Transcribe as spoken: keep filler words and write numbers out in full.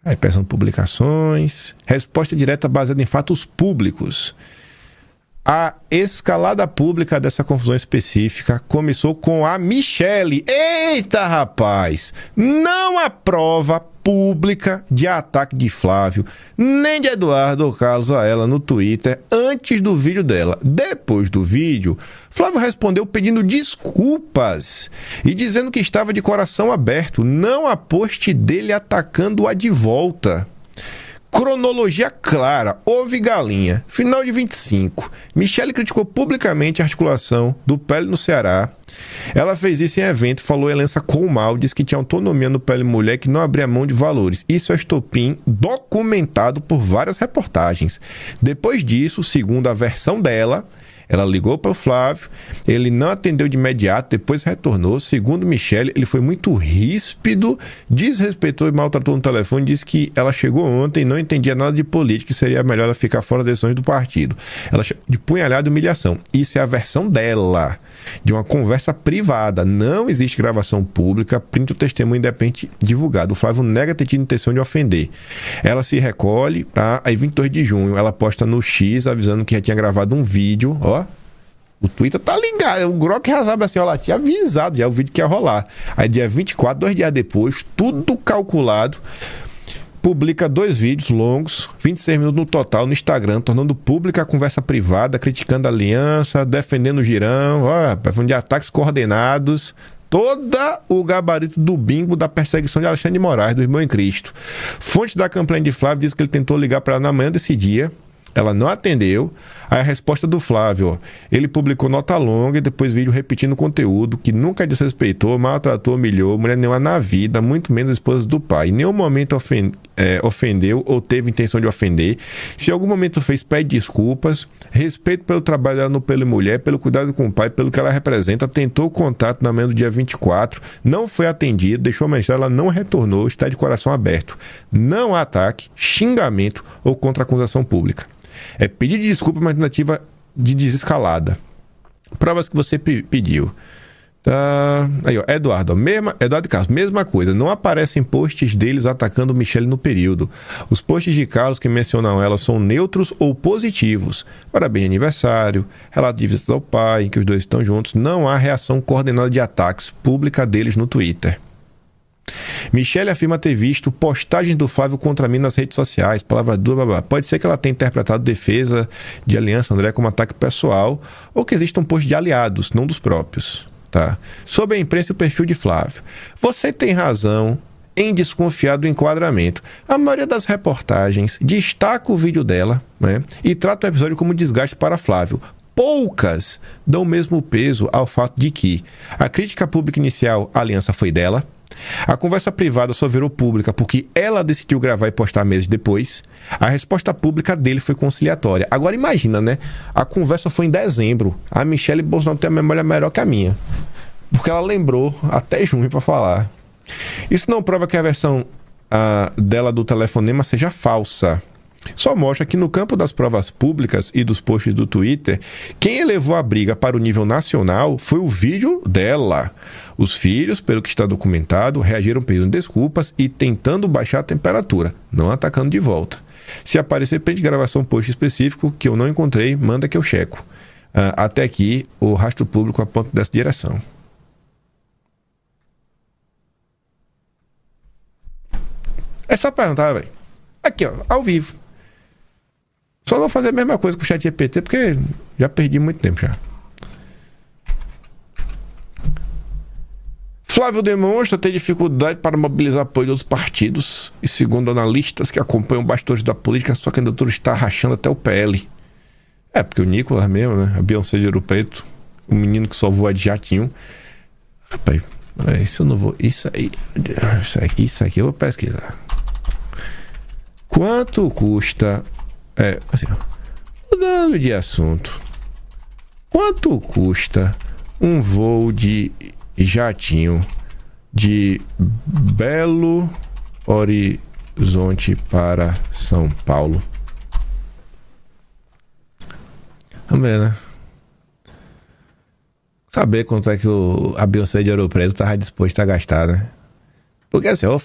Aí peçam publicações. Resposta direta baseada em fatos públicos. A escalada pública dessa confusão específica começou com a Michele. Eita, rapaz! Não há prova pública de ataque de Flávio, nem de Eduardo ou Carlos a ela no Twitter antes do vídeo dela. Depois do vídeo, Flávio respondeu pedindo desculpas e dizendo que estava de coração aberto. Não há post dele atacando-a de volta. Cronologia clara, houve galinha. Final de vinte e cinco. Michele criticou publicamente a articulação do P L no Ceará. Ela fez isso em evento, falou Helença com mal, disse que tinha autonomia no P L Mulher, que não abria mão de valores. Isso é estopim documentado por várias reportagens. Depois disso, segundo a versão dela, ela ligou para o Flávio, ele não atendeu de imediato, depois retornou. Segundo Michele, ele foi muito ríspido, desrespeitou e maltratou no telefone, disse que ela chegou ontem e não entendia nada de política e seria melhor ela ficar fora das decisões do partido. Ela chamou de punhalhada e humilhação. Isso é a versão dela, de uma conversa privada. Não existe gravação pública, print o testemunho independente divulgado. O Flávio nega ter tido intenção de ofender. Ela se recolhe, tá? Aí vinte e dois de junho, ela posta no X, avisando que já tinha gravado um vídeo, ó. O Twitter tá ligado, o Grok já sabe assim, ó, ela tinha avisado já o vídeo que ia rolar. Aí dia vinte e quatro, dois dias depois, tudo calculado, publica dois vídeos longos, vinte e seis minutos no total, no Instagram, tornando pública a conversa privada, criticando a aliança, defendendo o Girão, ó, de ataques coordenados, todo o gabarito do bingo da perseguição de Alexandre de Moraes, do irmão em Cristo. Fonte da campanha de Flávio diz que ele tentou ligar para ela na manhã desse dia, ela não atendeu. Aí a resposta do Flávio, ó, ele publicou nota longa e depois vídeo repetindo o conteúdo, que nunca desrespeitou, maltratou, humilhou, mulher nenhuma na vida, muito menos a esposa do pai. Em nenhum momento ofende, é, ofendeu ou teve intenção de ofender. Se em algum momento fez, pede desculpas. Respeito pelo trabalho dela no Pelo Mulher, pelo cuidado com o pai, pelo que ela representa. Tentou contato na manhã do dia vinte e quatro, não foi atendido, deixou mensagem, ela não retornou, está de coração aberto. Não há ataque, xingamento ou contra-acusação pública. É pedir de desculpa, uma tentativa de desescalada. Provas que você pediu. Tá. Aí, ó, Eduardo, ó, mesma, Eduardo e Carlos, mesma coisa. Não aparecem posts deles atacando Michele no período. Os posts de Carlos que mencionam ela são neutros ou positivos. Parabéns de aniversário, relato de visitas ao pai, em que os dois estão juntos. Não há reação coordenada de ataques pública deles no Twitter. Michele afirma ter visto postagens do Flávio contra mim nas redes sociais, palavra dura, blá, blá. Pode ser que ela tenha interpretado defesa de Aliança André como ataque pessoal, ou que exista um post de aliados, não dos próprios. Tá? Sobre a imprensa e o perfil de Flávio. Você tem razão em desconfiar do enquadramento. A maioria das reportagens destaca o vídeo dela, né, e trata o episódio como desgaste para Flávio. Poucas dão o mesmo peso ao fato de que a crítica pública inicial à aliança foi dela. A conversa privada só virou pública porque ela decidiu gravar e postar meses depois. A resposta pública dele foi conciliatória. Agora imagina, né? A conversa foi em dezembro. A Michele Bolsonaro tem a memória melhor que a minha, porque ela lembrou até junho para falar. Isso não prova que a versão ah, dela do telefonema seja falsa. Só mostra que no campo das provas públicas e dos posts do Twitter, quem elevou a briga para o nível nacional foi o vídeo dela. Os filhos, pelo que está documentado, reagiram pedindo desculpas e tentando baixar a temperatura, não atacando de volta. Se aparecer print de gravação post específico que eu não encontrei, manda que eu checo. Uh, até aqui, o rastro público aponta dessa direção. É só perguntar, velho. Aqui, ó, ao vivo. Só não fazer a mesma coisa com o chat G P T, porque já perdi muito tempo já. Flávio demonstra ter dificuldade para mobilizar apoio dos partidos. E segundo analistas que acompanham bastidores da política, sua candidatura está rachando até o P L. É, porque o Nicolas mesmo, né? A Beyoncé de Ouro Preto, o menino que só voa de jatinho. Rapaz, isso eu não vou... Isso aí... Isso aqui, isso aqui eu vou pesquisar. Quanto custa... É, assim, mudando de assunto. Quanto custa um voo de jatinho de Belo Horizonte para São Paulo? Vamos ver, né? Saber quanto é que o, a Beyoncé de Ouro Preto estava disposta a gastar, né? Porque assim, ó,